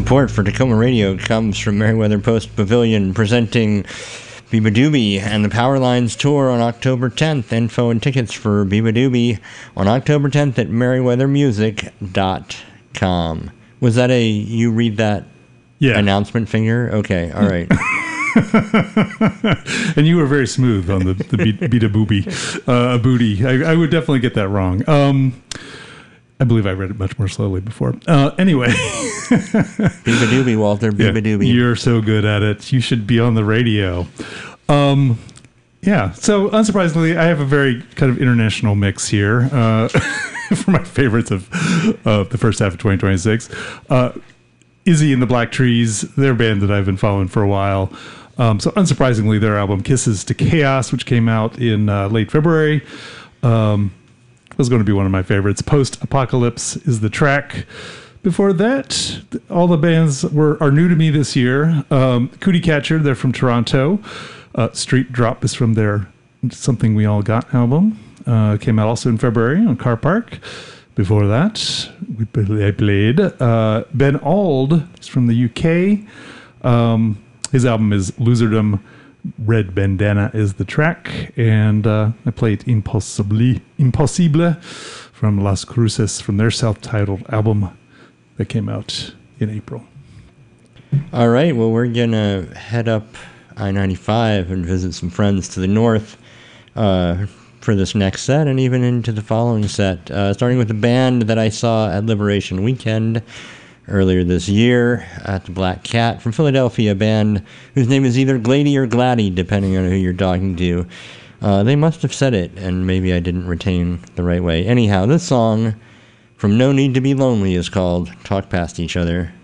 Support for Tacoma Radio comes from Meriwether Post Pavilion presenting Beabadoobee and the Powerlines Tour on October 10th. Info and tickets for Beabadoobee on October 10th at meriwethermusic.com. Was that you read that announcement finger? Okay, all right. And you were very smooth on the Beabadoobee booty. I would definitely get that wrong. I believe I read it much more slowly before. Anyway. Beabadoobee, Walter. Beabadoobee. Yeah, you're so good at it. You should be on the radio. So unsurprisingly, I have a very kind of international mix here for my favorites of the first half of 2026. Izzy and the Black Trees, they're a band that I've been following for a while. So unsurprisingly, their album Kisses to Chaos, which came out in late February, was going to be one of my favorites. Post-Apocalypse is the track. Before that, all the bands are new to me this year. Cootie Catcher, they're from Toronto. Street Drop is from their Something We All Got album. Came out also in February on Car Park. Before that, I played Ben Auld is from the UK. His album is Loserdom. Red Bandana is the track, and I played Impossible from Las Cruces from their self-titled album that came out in April. All right, well, we're going to head up I-95 and visit some friends to the north for this next set and even into the following set, starting with a band that I saw at Liberation Weekend earlier this year at the Black Cat from Philadelphia, a band whose name is either Glady or Gladdy, depending on who you're talking to. They must have said it, and maybe I didn't retain the right way. Anyhow, this song from No Need to Be Lonely is called Talk Past Each Other.